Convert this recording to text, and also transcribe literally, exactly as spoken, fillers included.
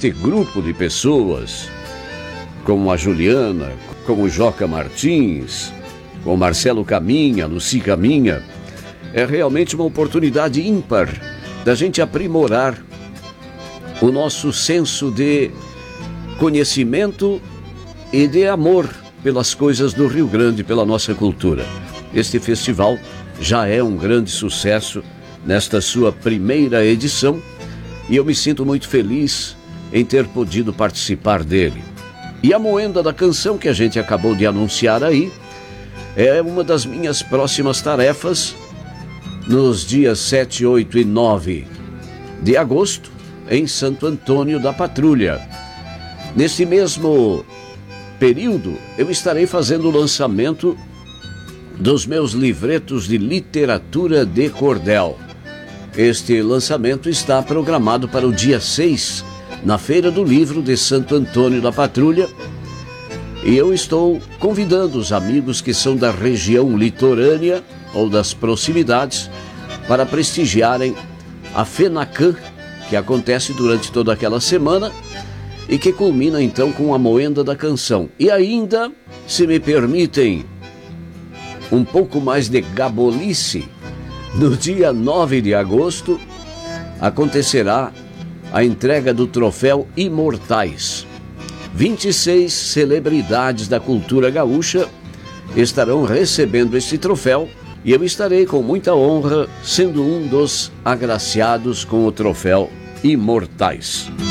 este grupo de pessoas, como a Juliana, como o Joca Martins, com o Marcelo Caminha, Luci Caminha, é realmente uma oportunidade ímpar da gente aprimorar o nosso senso de conhecimento e de amor pelas coisas do Rio Grande, pela nossa cultura. Este festival já é um grande sucesso nesta sua primeira edição e eu me sinto muito feliz em ter podido participar dele. E a Moenda da Canção, que a gente acabou de anunciar aí, é uma das minhas próximas tarefas nos dias sete, oito e nove de agosto, em Santo Antônio da Patrulha. Neste mesmo período, eu estarei fazendo o lançamento dos meus livretos de literatura de cordel. Este lançamento está programado para o dia seis, na Feira do Livro de Santo Antônio da Patrulha, e eu estou convidando os amigos que são da região litorânea ou das proximidades para prestigiarem a FENACAN, que acontece durante toda aquela semana e que culmina então com a Moenda da Canção. E ainda, se me permitem um pouco mais de gabolice, no dia nove de agosto acontecerá a entrega do troféu Imortais. vinte e seis celebridades da cultura gaúcha estarão recebendo este troféu e eu estarei com muita honra sendo um dos agraciados com o troféu Imortais.